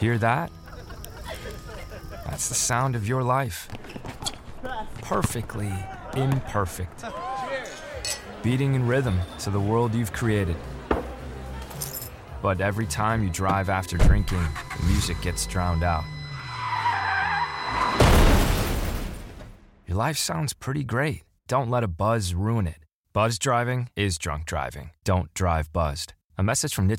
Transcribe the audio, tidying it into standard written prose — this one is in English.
Hear that? That's the sound of your life. Perfectly imperfect. Beating in rhythm to the world you've created. But every time you drive after drinking, the music gets drowned out. Your life sounds pretty great. Don't let a buzz ruin it. Buzz driving is drunk driving. Don't drive buzzed. A message from NHTSA